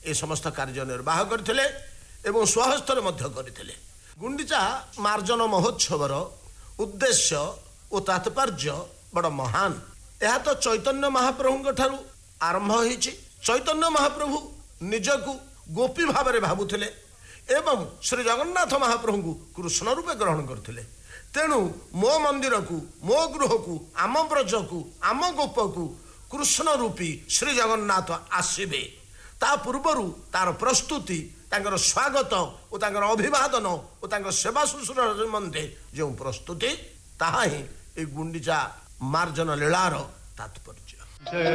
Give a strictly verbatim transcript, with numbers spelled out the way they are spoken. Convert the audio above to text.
ए समस्त कार्य निर्वाह करथिले एवं स्वहस्तर मध्य करथिले। गुंडीचा मार्जन महोत्सवर उद्देश्य और तात्पर्य बड़ महान। यह तो चैतन्य महाप्रभु ठारू आरंभ होईछि। चैतन्य महाप्रभु निजकू गोपी भाव में भावुले एवं श्री जगन्नाथ महाप्रभु को कृष्ण रूपे ग्रहण करथिले। तेणु मो मंदिर को मो गृह को आम ब्रज को आम गोप को कृष्ण रूपी श्री जगन्नाथ आसबे ता पूर्वर तार प्रस्तुति तांकर स्वागत और तांकर अभिवादन और तांकर सेवा शुश्रूषा निमंते जो प्रस्तुति ताहा ही ए गुंडीचा मार्जन लीलार तात्पर्य।